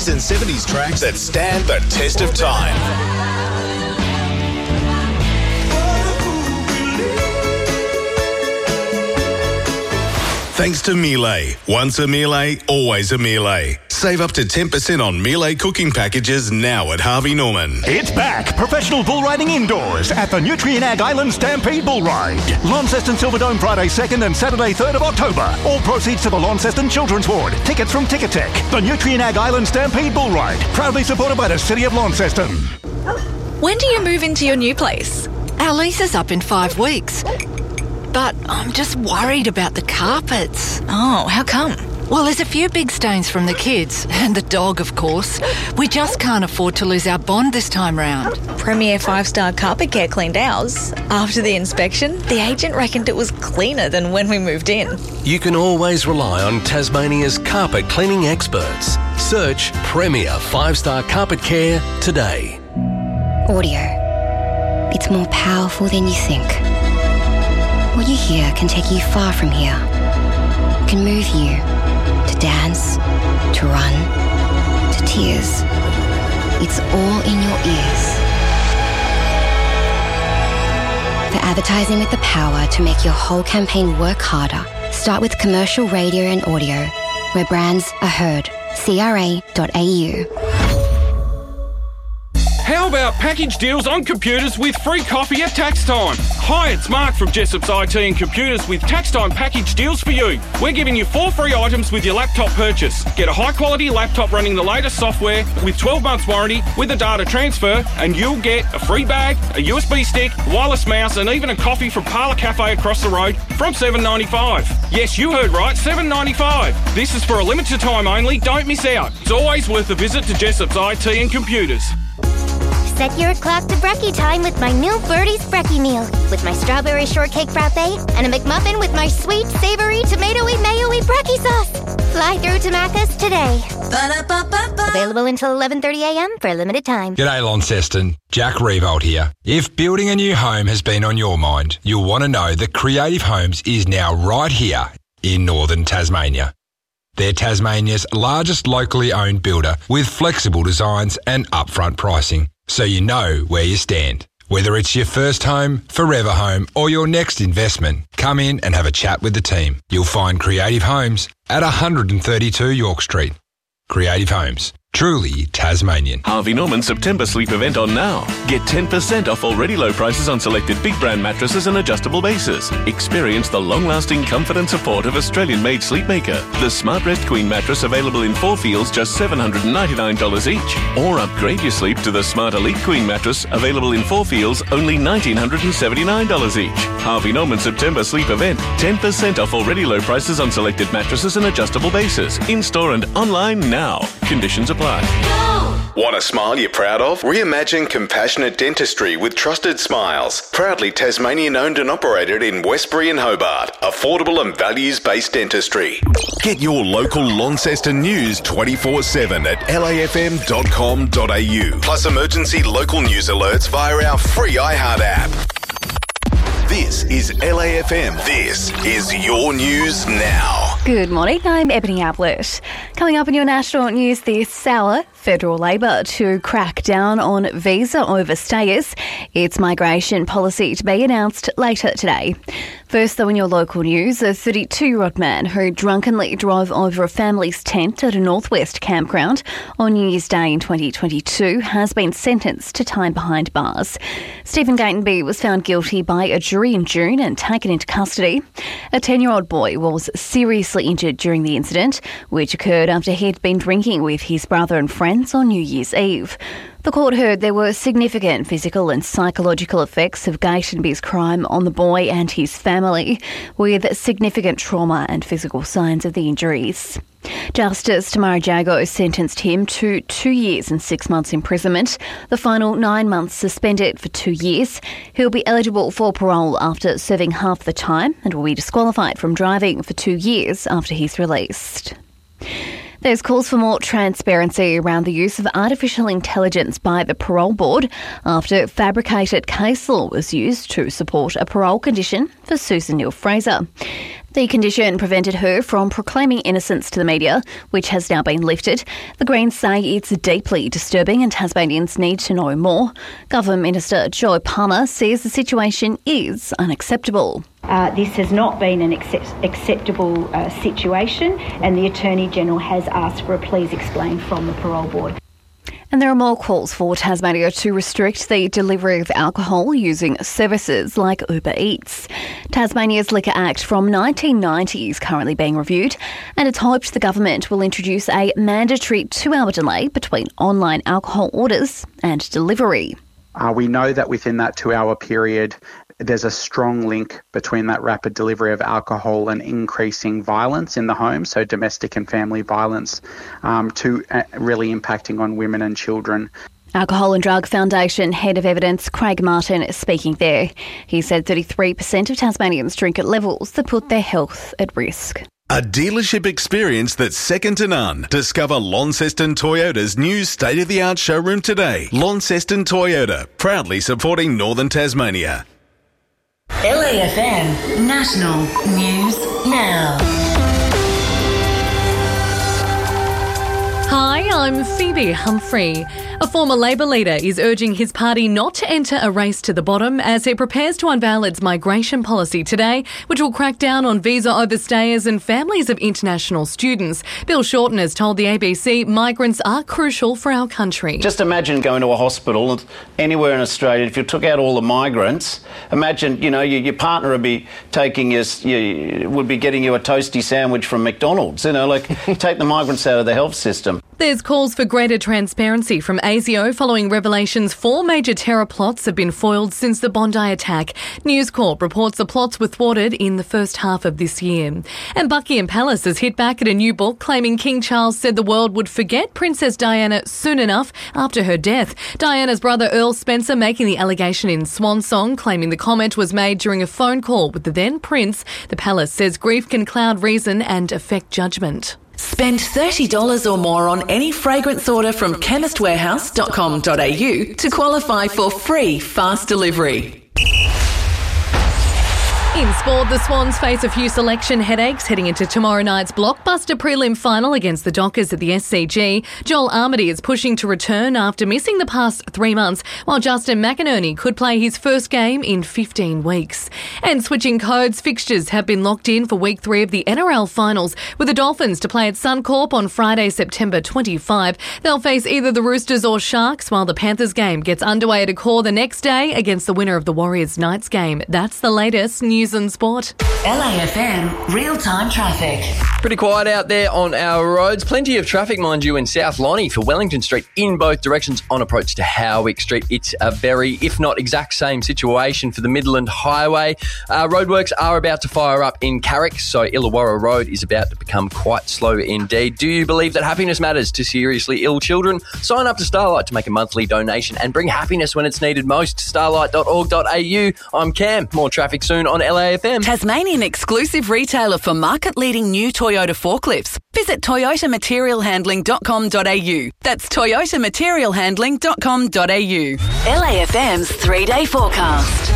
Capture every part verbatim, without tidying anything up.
sixties and seventies tracks that stand the test of time. Thanks to Miele. Once a Miele, always a Miele. Save up to ten percent on Miele cooking packages now at Harvey Norman. It's back. Professional bull riding indoors at the Nutrien Ag Island Stampede Bull Ride. Launceston Silverdome Friday second and Saturday third of October. All proceeds to the Launceston Children's Ward. Tickets from Ticketek. The Nutrien Ag Island Stampede Bull Ride. Proudly supported by the City of Launceston. When do you move into your new place? Our lease is up in five weeks. But I'm just worried about the carpets. Oh, how come? Well, there's a few big stains from the kids, and the dog, of course. We just can't afford to lose our bond this time round. Premier five-star Carpet Care cleaned ours. After the inspection, the agent reckoned it was cleaner than when we moved in. You can always rely on Tasmania's carpet cleaning experts. Search Premier five-star Carpet Care today. Audio. It's more powerful than you think. What you hear can take you far from here. It can move you to dance, to run, to tears. It's all in your ears. For advertising with the power to make your whole campaign work harder, start with commercial radio and audio, where brands are heard. C R A dot A U. How about package deals on computers with free coffee at tax time? Hi, it's Mark from Jessop's I T and Computers with tax time package deals for you. We're giving you four free items with your laptop purchase. Get a high quality laptop running the latest software with twelve months warranty with a data transfer, and you'll get a free bag, a U S B stick, wireless mouse, and even a coffee from Parlour Cafe across the road from seven dollars ninety-five. Yes, you heard right, seven dollars ninety-five. This is for a limited time only. Don't miss out. It's always worth a visit to Jessop's I T and Computers. Set your clock to brekkie time with my new Birdie's Brekkie meal. With my strawberry shortcake frappe and a McMuffin with my sweet, savoury, tomatoey, mayo-y brekkie sauce. Fly through to Macca's today. Ba-da-ba-ba-ba. Available until eleven thirty a m for a limited time. G'day Launceston, Jack Revolt here. If building a new home has been on your mind, you'll want to know that Creative Homes is now right here in northern Tasmania. They're Tasmania's largest locally owned builder with flexible designs and upfront pricing, so you know where you stand. Whether it's your first home, forever home, or your next investment, come in and have a chat with the team. You'll find Creative Homes at one thirty-two York Street. Creative Homes. Truly Tasmanian. Harvey Norman September sleep event on now. Get ten percent off already low prices on selected big brand mattresses and adjustable bases. Experience the long-lasting comfort and support of Australian-made Sleepmaker. The Smart Rest Queen mattress available in four feels just seven hundred ninety-nine dollars each. Or upgrade your sleep to the Smart Elite Queen mattress available in four feels only one thousand nine hundred seventy-nine dollars each. Harvey Norman September sleep event. ten percent off already low prices on selected mattresses and adjustable bases. In-store and online now. Conditions apply. Want a smile you're proud of? Reimagine compassionate dentistry with Trusted Smiles. Proudly Tasmanian owned and operated in Westbury and Hobart. Affordable and values-based dentistry. Get your local Launceston news twenty-four seven at L A F M dot com dot A U. Plus emergency local news alerts via our free iHeart app. This is L A F M. This is your news now. Good morning, I'm Ebony Ablett. Coming up in your national news this hour, federal Labor to crack down on visa overstayers. It's migration policy to be announced later today. First, though, in your local news, a thirty-two-year-old man who drunkenly drove over a family's tent at a northwest campground on New Year's Day in twenty twenty-two has been sentenced to time behind bars. Stephen Gatenby was found guilty by a jury in June and taken into custody. A ten-year-old boy was seriously injured during the incident, which occurred after he'd been drinking with his brother and friends on New Year's Eve. The court heard there were significant physical and psychological effects of Gatenby's crime on the boy and his family, with significant trauma and physical signs of the injuries. Justice Tamara Jago sentenced him to two years and six months imprisonment, the final nine months suspended for two years. He'll be eligible for parole after serving half the time and will be disqualified from driving for two years after he's released. There's calls for more transparency around the use of artificial intelligence by the Parole Board after fabricated case law was used to support a parole condition for Susan Neil-Fraser. The condition prevented her from proclaiming innocence to the media, which has now been lifted. The Greens say it's deeply disturbing and Tasmanians need to know more. Government Minister Joe Palmer says the situation is unacceptable. Uh, this has not been an accept- acceptable uh, situation, and the Attorney-General has asked for a please explain from the Parole Board. And there are more calls for Tasmania to restrict the delivery of alcohol using services like Uber Eats. Tasmania's Liquor Act from nineteen ninety is currently being reviewed, and it's hoped the government will introduce a mandatory two-hour delay between online alcohol orders and delivery. Uh, we know that within that two-hour period, there's a strong link between that rapid delivery of alcohol and increasing violence in the home, so domestic and family violence, um, to uh, really impacting on women and children. Alcohol and Drug Foundation Head of Evidence Craig Martin is speaking there. He said thirty-three percent of Tasmanians drink at levels that put their health at risk. A dealership experience that's second to none. Discover Launceston Toyota's new state-of-the-art showroom today. Launceston Toyota, proudly supporting Northern Tasmania. L A F M National News Now. Hi, I'm Phoebe Humphrey. A former Labor leader is urging his party not to enter a race to the bottom as it prepares to unveil its migration policy today, which will crack down on visa overstayers and families of international students. Bill Shorten has told the A B C migrants are crucial for our country. Just imagine going to a hospital anywhere in Australia. If you took out all the migrants, imagine, you know, your, your partner would be taking you, you, would be getting you a toasty sandwich from McDonald's. You know, like take the migrants out of the health system. There's calls for greater transparency from A S I O following revelations four major terror plots have been foiled since the Bondi attack. News Corp reports the plots were thwarted in the first half of this year. And Buckingham Palace has hit back at a new book claiming King Charles said the world would forget Princess Diana soon enough after her death. Diana's brother Earl Spencer making the allegation in Swan Song, claiming the comment was made during a phone call with the then Prince. The palace says grief can cloud reason and affect judgment. Spend thirty dollars or more on any fragrance order from chemist warehouse dot com dot a u to qualify for free fast delivery. In sport, the Swans face a few selection headaches heading into tomorrow night's blockbuster prelim final against the Dockers at the S C G. Joel Armady is pushing to return after missing the past three months, while Justin McInerney could play his first game in fifteen weeks. And switching codes, fixtures have been locked in for week three of the N R L finals, with the Dolphins to play at Suncorp on Friday, September twenty-fifth. They'll face either the Roosters or Sharks, while the Panthers game gets underway at Accor the next day against the winner of the Warriors Knights game. That's the latest news and sport. L A F M real-time traffic. Pretty quiet out there on our roads. Plenty of traffic, mind you, in South Lonnie for Wellington Street in both directions on approach to Howick Street. It's a very, if not exact same situation for the Midland Highway. Uh, roadworks are about to fire up in Carrick, so Illawarra Road is about to become quite slow indeed. Do you believe that happiness matters to seriously ill children? Sign up to Starlight to make a monthly donation and bring happiness when it's needed most. starlight dot org dot a u. I'm Cam. More traffic soon on L A F M. Tasmanian exclusive retailer for market-leading new Toyota forklifts. Visit toyota material handling dot com dot a u. That's toyota material handling dot com dot a u. L A F M's three-day forecast.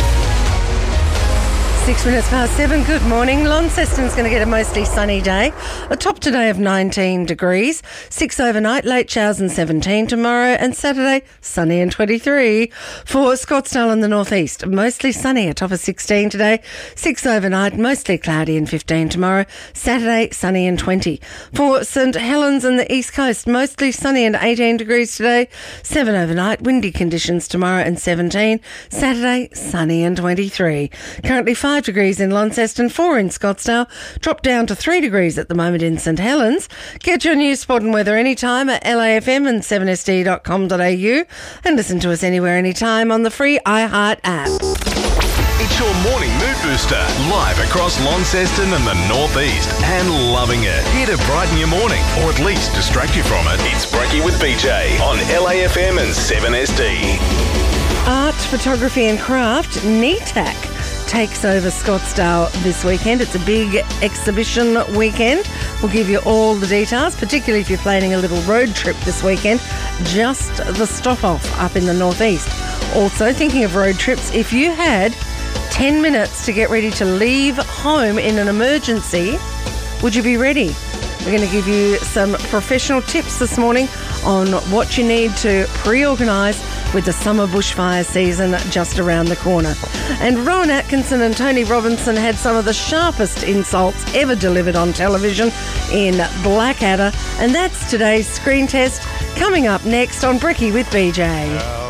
Six minutes past seven. Good morning. Launceston's going to get a mostly sunny day. A top today of nineteen degrees. Six overnight, late showers and seventeen tomorrow. And Saturday, sunny and twenty-three. For Scottsdale in the northeast, mostly sunny, a top of sixteen today. Six overnight, mostly cloudy and fifteen tomorrow. Saturday, sunny and twenty. For St Helens and the east coast, mostly sunny and eighteen degrees today. Seven overnight, windy conditions tomorrow and seventeen. Saturday, sunny and twenty-three. Currently five degrees in Launceston, four in Scottsdale, drop down to three degrees at the moment in St Helens. Get your news, sport and weather anytime at L A F M and seven S D dot com dot a u and listen to us anywhere anytime on the free iHeart app. It's your morning mood booster, live across Launceston and the northeast, and loving it. Here to brighten your morning, or at least distract you from it. It's Brekkie with B J on L A F M and seven S D. Art, photography and craft, N E T A C takes over Scottsdale this weekend. It's a big exhibition weekend. We'll give you all the details, particularly if you're planning a little road trip this weekend. Just the stop off up in the northeast. Also, thinking of road trips, if you had ten minutes to get ready to leave home in an emergency. Would you be ready? We're going to give you some professional tips this morning on what you need to pre-organise with the summer bushfire season just around the corner. And Rowan Atkinson and Tony Robinson had some of the sharpest insults ever delivered on television in Blackadder. And that's today's screen test, coming up next on Brekkie with B J.